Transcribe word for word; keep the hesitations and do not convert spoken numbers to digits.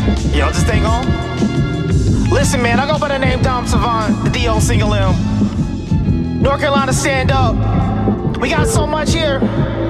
Yo, this thing on? Listen, man, I go by the name Dom Savant, the D O single M. North Carolina, stand up. We got so much here.